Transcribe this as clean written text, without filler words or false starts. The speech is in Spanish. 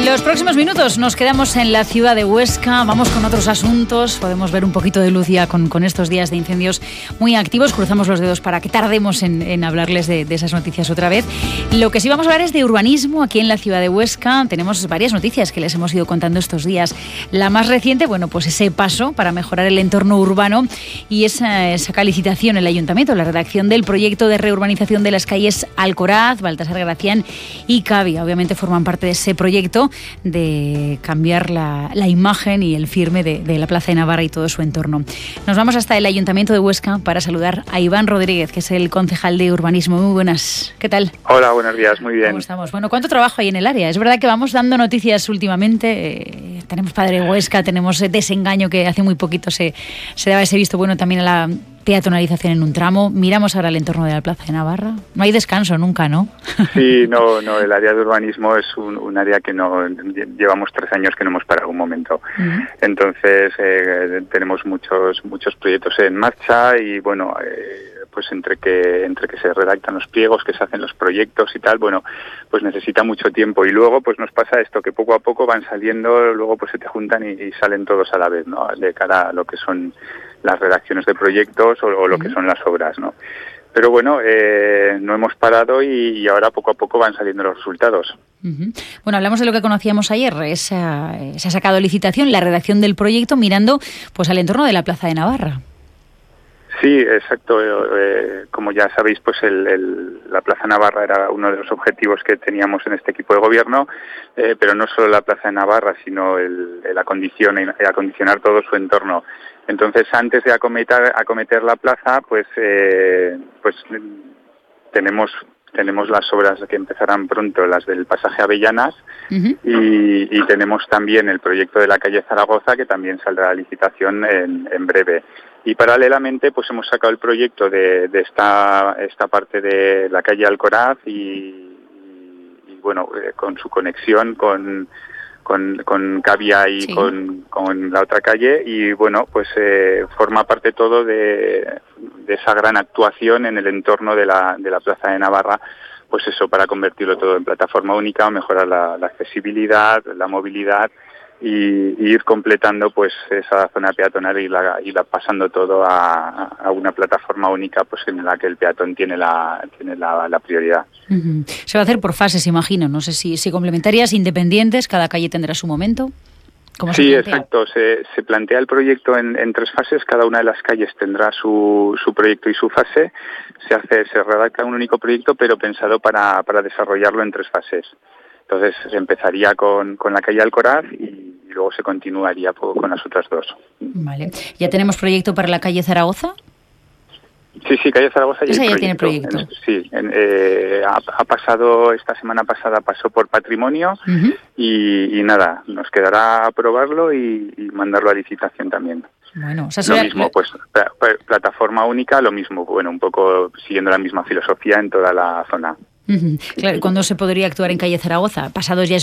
Los próximos minutos nos quedamos en la ciudad de Huesca, vamos con otros asuntos, podemos ver un poquito de luz ya con estos días de incendios muy activos, cruzamos los dedos para que tardemos en hablarles de esas noticias otra vez. Lo que sí vamos a hablar es de urbanismo aquí en la ciudad de Huesca, tenemos varias noticias que les hemos ido contando estos días. La más reciente, bueno, pues ese paso para mejorar el entorno urbano y esa licitación en el ayuntamiento, la redacción del proyecto de reurbanización de las calles Alcoraz, Baltasar Gracián y Cavia, obviamente forman parte de ese proyecto de cambiar la imagen y el firme de la Plaza de Navarra y todo su entorno. Nos vamos hasta el Ayuntamiento de Huesca para saludar a Iván Rodríguez, que es el concejal de urbanismo. Muy buenas, ¿qué tal? Hola, buenos días, muy bien. ¿Cómo estamos? Bueno, ¿cuánto trabajo hay en el área? Es verdad que vamos dando noticias últimamente. Tenemos Padre Huesca, tenemos Desengaño, que hace muy poquito se daba ese visto bueno también a la peatonalización en un tramo. Miramos ahora el entorno de la Plaza de Navarra. No hay descanso nunca, ¿no? Sí, no, el área de urbanismo es un área que no llevamos 3 años que no hemos parado un momento. Uh-huh. Entonces tenemos muchos proyectos en marcha y bueno, pues entre que se redactan los pliegos, que se hacen los proyectos y tal, bueno, pues necesita mucho tiempo y luego pues nos pasa esto, que poco a poco van saliendo, luego pues se te juntan y salen todos a la vez, ¿no? De cara a lo que son las redacciones de proyectos o lo que son las obras, ¿no? Pero bueno, no hemos parado y ahora poco a poco van saliendo los resultados. Uh-huh. Bueno, hablamos de lo que conocíamos ayer, se ha sacado licitación, la redacción del proyecto mirando pues al entorno de la Plaza de Navarra. Sí, exacto. Como ya sabéis, pues la Plaza Navarra era uno de los objetivos que teníamos en este equipo de gobierno, pero no solo la Plaza de Navarra, sino el acondicionar todo su entorno. Entonces, antes de acometer la plaza, pues tenemos las obras que empezarán pronto, las del pasaje Avellanas, uh-huh. y tenemos también el proyecto de la calle Zaragoza, que también saldrá a licitación en breve. Y paralelamente pues hemos sacado el proyecto de esta parte de la calle Alcoraz y bueno, con su conexión con Cavia y sí. con la otra calle y bueno, pues forma parte todo de esa gran actuación en el entorno de la Plaza de Navarra, pues eso, para convertirlo todo en plataforma única, mejorar la accesibilidad, la movilidad y ir completando pues esa zona peatonal y la pasando todo a una plataforma única pues en la que el peatón tiene la prioridad. Uh-huh. Se va a hacer por fases, imagino, no sé si complementarias, independientes, cada calle tendrá su momento. Sí, exacto. Se plantea el proyecto en 3 fases. Cada una de las calles tendrá su proyecto y su fase. Se redacta un único proyecto, pero pensado para desarrollarlo en 3 fases. Entonces se empezaría con la calle Alcoraz y luego se continuaría con las otras 2. Vale. ¿Ya tenemos proyecto para la calle Zaragoza? Sí, calle Zaragoza ya tiene proyecto. Sí, ha pasado, esta semana pasada pasó por patrimonio, uh-huh. y nada, nos quedará aprobarlo y mandarlo a licitación también. Bueno, o sea, lo mismo, pues plataforma única, lo mismo, bueno, un poco siguiendo la misma filosofía en toda la zona. Uh-huh. Claro, ¿cuándo se podría actuar en calle Zaragoza? Pasados ya